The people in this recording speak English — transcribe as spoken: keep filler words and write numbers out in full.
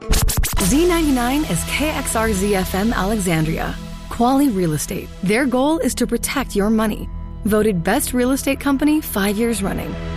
Z ninety-nine is K X R Z F M Alexandria. Quali Real Estate. Their goal is to protect your money. Voted Best Real Estate Company five years running.